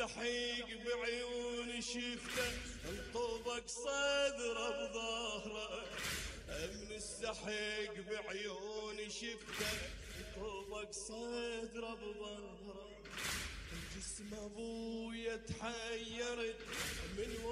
السحيق بعيوني شفته انطبق صدره بظهره، من السحيق بعيوني شفته انطبق صدره بظهره. جسم ابويا تحيرت من